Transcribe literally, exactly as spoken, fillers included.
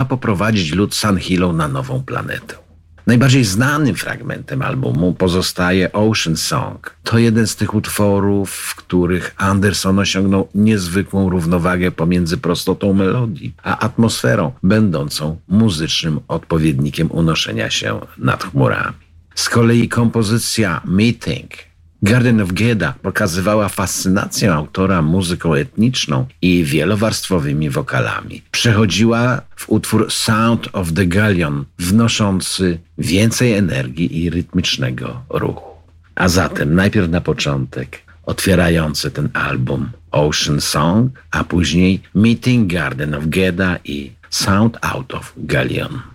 poprowadzić lud San Hilo na nową planetę. Najbardziej znanym fragmentem albumu pozostaje Ocean Song. To jeden z tych utworów, w których Anderson osiągnął niezwykłą równowagę pomiędzy prostotą melodii a atmosferą, będącą muzycznym odpowiednikiem unoszenia się nad chmurami. Z kolei kompozycja Meeting Garden of Geda pokazywała fascynację autora muzyką etniczną i wielowarstwowymi wokalami. Przechodziła w utwór Sound of the Galleon, wnoszący więcej energii i rytmicznego ruchu. A zatem najpierw na początek otwierający ten album Ocean Song, a później Meeting Garden of Geda i Sound Out of Galleon.